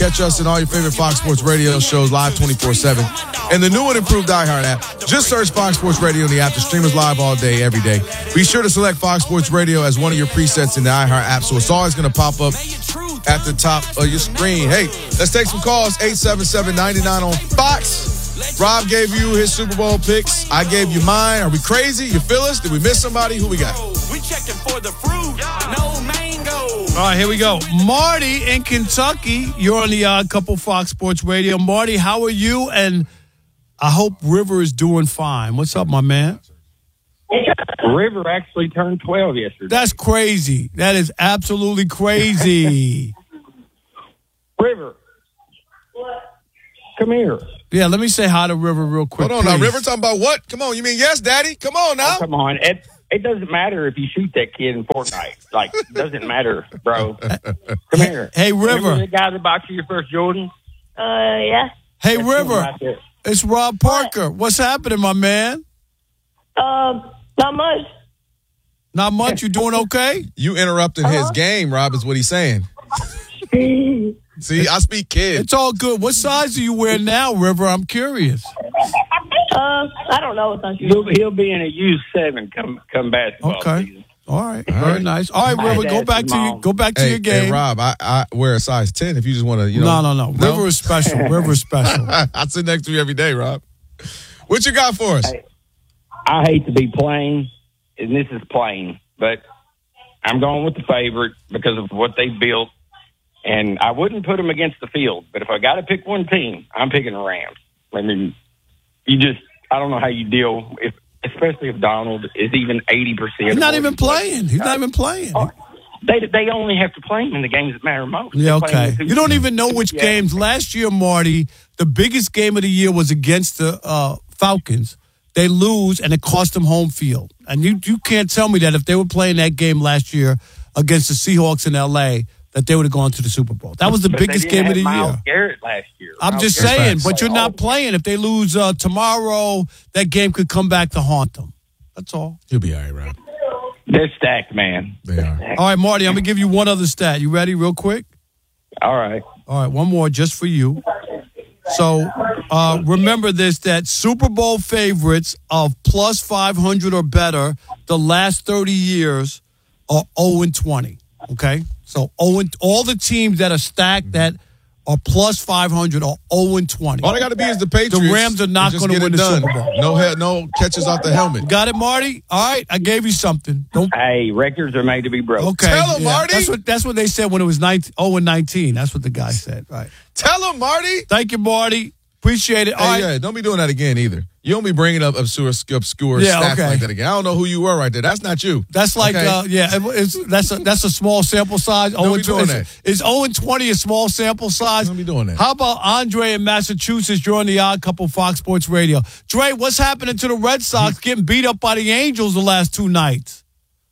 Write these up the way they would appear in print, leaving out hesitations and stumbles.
Catch us in all your favorite Fox Sports Radio shows live 24/7. And the new and improved iHeart app. Just search Fox Sports Radio in the app to stream us live all day, every day. Be sure to select Fox Sports Radio as one of your presets in the iHeart app, so it's always going to pop up at the top of your screen. Hey, let's take some calls. 877-99 on Fox. Rob gave you his Super Bowl picks. I gave you mine. Are we crazy? You feel us? Did we miss somebody? Who we got? We checking for the fruit. No mango. All right, here we go. Marty in Kentucky. You're on the Odd Couple Fox Sports Radio. Marty, how are you? And I hope River is doing fine. What's up, my man? River actually turned 12 yesterday. That's crazy. That is absolutely crazy. River. What? Come here. Yeah, let me say hi to River real quick. Hold on now, River talking about what? Come on, you mean yes, Daddy? Come on now. Oh, come on. It doesn't matter if you shoot that kid in Fortnite. Like, it doesn't matter, bro. Come here. Hey, River. Remember the guy that bought you your first Jordan? Yeah. Hey, That's River. right there. It's Rob Parker. What's happening, my man? Not much. Not much. You doing okay? You interrupted his game, Rob, is what he's saying. See, I speak kid. It's all good. What size do you wear now, River? I'm curious. I don't know what's on He'll be in a U7 come basketball Okay. season. All right. Very nice. All right, River, go back to your game. Hey, Rob, I wear a size 10 if you just want to, No. River is special. River is special. I sit next to you every day, Rob. What you got for us? I hate to be plain, and this is plain, but I'm going with the favorite because of what they built. And I wouldn't put them against the field, but if I got to pick one team, I'm picking the Rams. I mean, I don't know how you deal, especially if Donald is even 80%. He's not even playing. He's not even playing. They only have to play him in the games that matter most. Yeah, okay. You don't even know which games. Last year, Marty, the biggest game of the year was against the Falcons. They lose, and it cost them home field. And you can't tell me that if they were playing that game last year against the Seahawks in L.A., that they would have gone to the Super Bowl. That was the biggest game of the Myles year. Garrett last year. I'm just saying, but you're not playing. If they lose tomorrow, that game could come back to haunt them. That's all. You'll be all right, Rob. They're stacked, man. They are. All right, Marty, I'm going to give you one other stat. You ready real quick? All right. All right, one more just for you. So remember this, that Super Bowl favorites of plus 500 or better the last 30 years are 0-20, okay? So all the teams that are stacked that are plus 500 are 0-20. All they got to be is the Patriots. The Rams are not going to win the Super Bowl. No catches off the helmet. Got it, Marty? All right, I gave you something. Hey, records are made to be broke. Okay. Tell him, Marty. That's what they said when it was 0-19. That's what the guy said. Right. Tell him, Marty. Thank you, Marty. Appreciate it. All right. Yeah, don't be doing that again either. You don't be bringing up obscure stats like that again. I don't know who you were right there. That's not you. That's like, that's a small sample size. Don't be doing that. Is 0-20 a small sample size? Don't be doing that. How about Andre in Massachusetts joining the Odd Couple Fox Sports Radio? Dre, what's happening to the Red Sox getting beat up by the Angels the last two nights?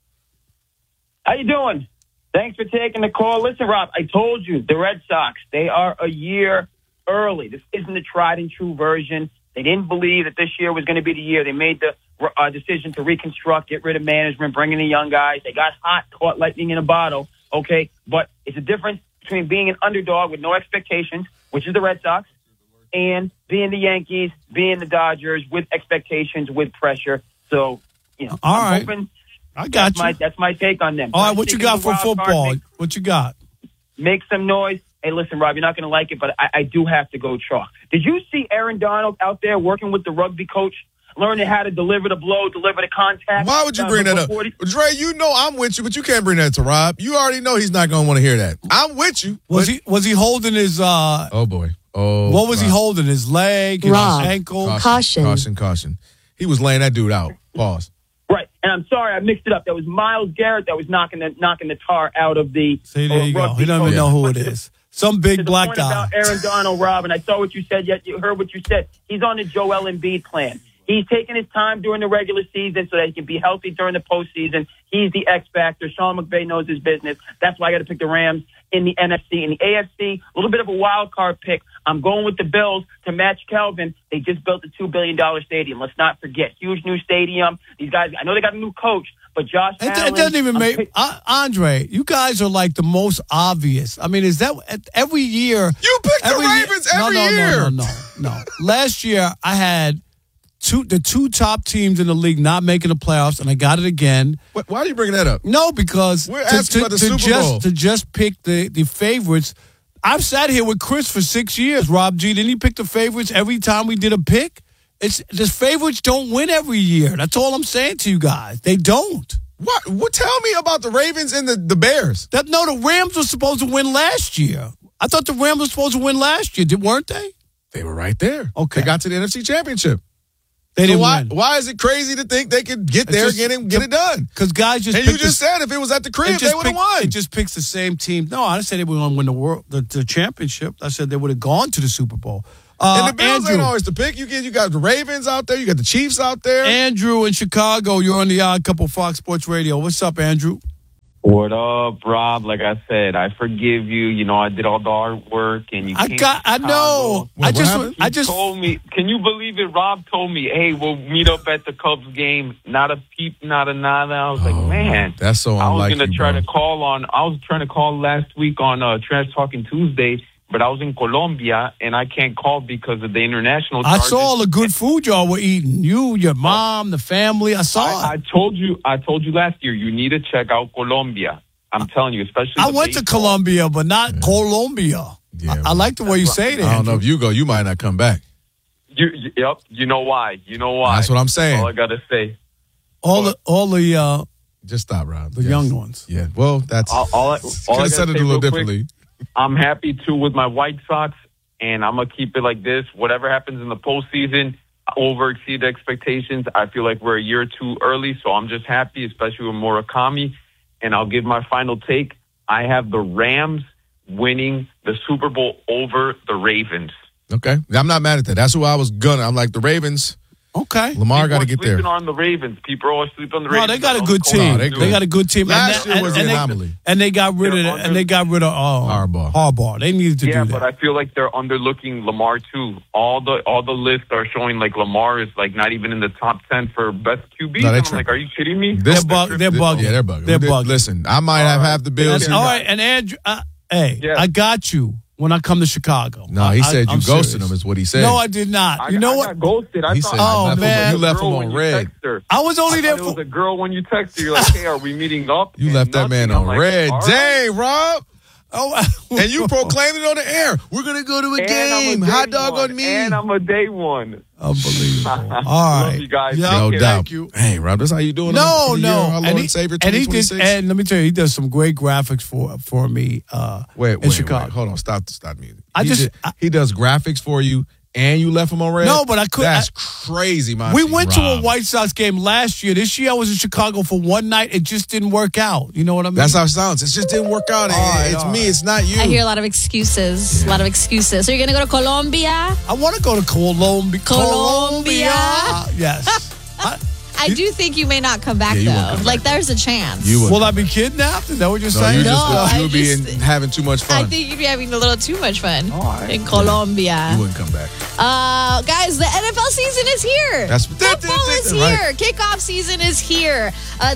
How you doing? Thanks for taking the call. Listen, Rob, I told you, the Red Sox, they are a year early. This isn't a tried and true version. They didn't believe that this year was going to be the year. They made the decision to reconstruct, get rid of management, bring in the young guys. They got hot, caught lightning in a bottle, okay? But it's a difference between being an underdog with no expectations, which is the Red Sox, and being the Yankees, being the Dodgers with expectations, with pressure. So, All right. hoping I got you. that's my take on them. All right, what you got for football? What you got? Make some noise. Hey, listen, Rob, you're not going to like it, but I do have to go chalk. Did you see Aaron Donald out there working with the rugby coach, learning how to deliver the blow, deliver the contact? Why would you bring that up? Dre, you know I'm with you, but you can't bring that to Rob. You already know he's not going to want to hear that. I'm with you. Was he holding his Oh boy. Oh. What was he holding? His leg, his ankle? Caution. He was laying that dude out. Pause. Right. And I'm sorry, I mixed it up. That was Myles Garrett that was knocking the tar out of the See, there you go. He doesn't even know who it is. Some big black guy. About Aaron Donald, Rob, and I saw what you said. Yet you heard what you said. He's on the Joel Embiid plan. He's taking his time during the regular season so that he can be healthy during the postseason. He's the X factor. Sean McVay knows his business. That's why I got to pick the Rams in the NFC. In the AFC, a little bit of a wild card pick. I'm going with the Bills to match Kelvin. They just built a $2 billion stadium. Let's not forget. Huge new stadium. These guys, I know they got a new coach, But Josh It Allen, doesn't even I'm make pick- Andre. You guys are like the most obvious. I mean, is that every year? You pick the Ravens every year. No. Last year, I had the two top teams in the league not making the playoffs, and I got it again. Why are you bringing that up? No, because We're asking about the Super Bowl. to just pick the favorites. I've sat here with Chris for 6 years. Rob G, didn't he pick the favorites every time we did a pick? The favorites don't win every year. That's all I'm saying to you guys. They don't. What? Tell me about the Ravens and the Bears. The Rams were supposed to win last year. I thought the Rams were supposed to win last year, weren't they? They were right there. Okay. They got to the NFC Championship. They didn't why, win. Why is it crazy to think they could get there again and get it done? Because guys just And you just said if it was at the crib, they would have won. It just picks the same team. No, I didn't say they were going to win the championship. I said they would have gone to the Super Bowl. And the Bills Andrew, ain't always the pick. You got the Ravens out there. You got the Chiefs out there. Andrew in Chicago, you're on the Odd Couple Fox Sports Radio. What's up, Andrew? What up, Rob? Like I said, I forgive you. You know, I did all the hard work, and you. I know. What I just told me. Can you believe it? Rob told me, "Hey, we'll meet up at the Cubs game." Not a peep, not a nada. I was like, man, that's so I was unlike gonna you, try bro. to call on. I was trying to call last week on Trash Talking Tuesday, but I was in Colombia, and I can't call because of the international I charges. saw all the good food y'all were eating. You, your mom, the family. I saw I it. told you last year. You need to check out Colombia. I'm telling you, especially. I went to Colombia, but not Colombia. Yeah, I like the way you say it, I don't know Andrew. if you go, you might not come back. Yep. You know why? That's what I'm saying. All I gotta say. All the Just stop, Rob. the young ones. Yeah. Well, that's All I could gotta have said it say a little real quick, differently. I'm happy too with my White Sox, and I'm gonna keep it like this. Whatever happens in the postseason, over exceed expectations. I feel like we're a year too early, so I'm just happy, especially with Murakami. And I'll give my final take. I have the Rams winning the Super Bowl over the Ravens. Okay. I'm not mad at that. That's who I was gonna. I'm like the Ravens. Okay. Lamar got to People get are there. sleeping on the Ravens. People are always sleeping on the No, Ravens. they got a I good don't know team. they what good. They got a good team. Last year was an anomaly. And they got rid of They're and they got rid of Harbaugh. They needed to Yeah, do but that. I feel like they're underlooking Lamar too. All the lists are showing like Lamar is like not even in the top 10 for best QB. No, they I'm tripping. like, are you kidding me? They're bugging. Yeah, they're bugging. They're bugging. Listen, I might have half the Bills. All right, and Andrew, hey, Yeah. I got you when I come to Chicago. No, he said you I'm ghosted serious. him is what he said. No, I did not. You know I what? got ghosted. I He thought said, Oh, I left him- man. you left him girl on when you red. text her. I was only I there thought it was for. a girl when you text her. You're like, hey, are we meeting up? You And left that man nothing. I'm on like, red. all right. Dang, Rob. Oh, And you proclaimed it on the air. We're going to go to a And I'm game. a day Hot dog one. on me. And I'm a day one. unbelievable. All Love right, you guys. Yeah, No okay, doubt. Thank you. Hey, Rob, that's how you doing? No, for the no. year, our Lord and Savior and he did, 2026? and let me tell you, he does some great graphics for me. In Chicago. Hold on. Stop music. I He does graphics for you, and you left him on red? No, but I couldn't- That's crazy, man. We went to a White Sox game last year. This year I was in Chicago for one night. It just didn't work out. You know what I mean? That's how it sounds. It just didn't work out. It's me. It's not you. I hear a lot of excuses. A lot of excuses. So you're going to go to Colombia? I want to go to Colombia. Colombia. Yes. I do think you may not come back, Yeah, you won't though. come like, there's a chance. You would. Will I be kidnapped? Is that what you're No, saying? you No, I would be just- having too much I fun. think you'd be having a little too much fun All right. in Colombia. You wouldn't come back. Guys, the NFL season is here. Football is here. Right. Kickoff season is here.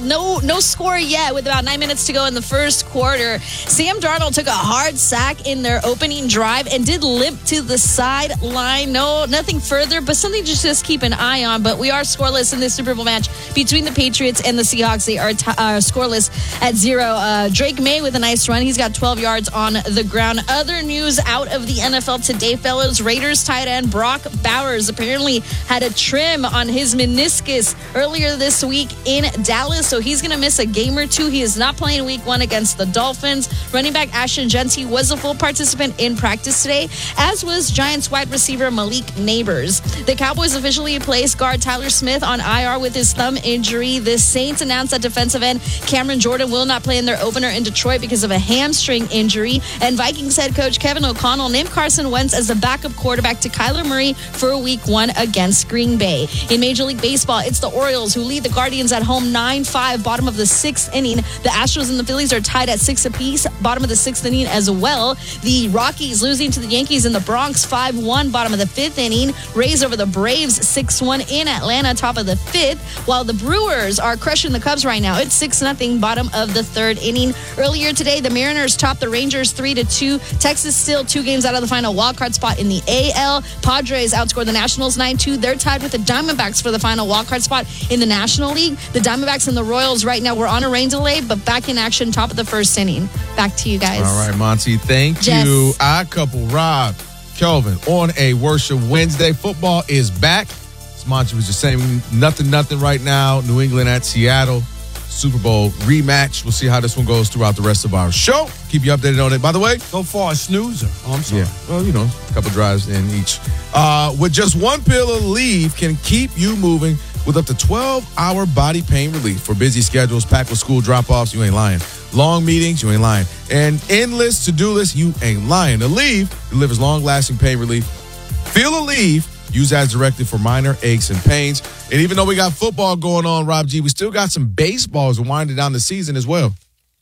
No score yet with about 9 minutes to go in the first quarter. Sam Darnold took a hard sack in their opening drive and did limp to the sideline. No, nothing further, but something to just keep an eye on. But we are scoreless in this Super Bowl match between the Patriots and the Seahawks. They are scoreless at 0. Drake May with a nice run. He's got 12 yards on the ground. Other news out of the NFL today, fellas. Raiders tight end Brock Bowers apparently had a trim on his meniscus earlier this week in Dallas, so he's going to miss a game or two. He is not playing week 1 against the Dolphins. Running back Ashton Genty was a full participant in practice today, as was Giants wide receiver Malik Neighbors. The Cowboys officially placed guard Tyler Smith on IR with his thumb injury. The Saints announced that defensive end Cameron Jordan will not play in their opener in Detroit because of a hamstring injury. And Vikings head coach Kevin O'Connell named Carson Wentz as the backup quarterback to Kyler Murray for week 1 against Green Bay. In Major League Baseball, it's the Orioles who lead the Guardians at home 9-5, bottom of the 6th inning. The Astros and the Phillies are tied at 6 apiece, bottom of the 6th inning as well. The Rockies losing to the Yankees in the Bronx 5-1, bottom of the 5th inning. Rays over the Braves 6-1 in Atlanta, top of the 5th. while the Brewers are crushing the Cubs right now. It's 6-0, bottom of the third inning. Earlier today, the Mariners topped the Rangers 3-2. Texas still 2 games out of the final wildcard spot in the AL. Padres outscored the Nationals 9-2. They're tied with the Diamondbacks for the final wildcard spot in the National League. The Diamondbacks and the Royals right now, we're on a rain delay, but back in action, top of the first inning. Back to you guys. All right, Monty, thank Jess. you. Odd couple, Rob, Kelvin, on a Worship Wednesday. Football is back. As Monty was just saying, nothing right now. New England at Seattle. Super Bowl rematch. We'll see how this one goes throughout the rest of our show. Keep you updated on it. By the way, So far, a snoozer. Oh, I'm sorry. yeah, well, a couple drives in each. With just one pill of Leave can keep you moving with up to 12-hour body pain relief. For busy schedules, packed with school drop-offs, you ain't lying. Long meetings, you ain't lying. And endless to-do lists, you ain't lying. Aleve delivers long-lasting pain relief. Feel Aleve. Use as directed for minor aches and pains. And even though we got football going on, Rob G, we still got some baseballs winding down the season as well.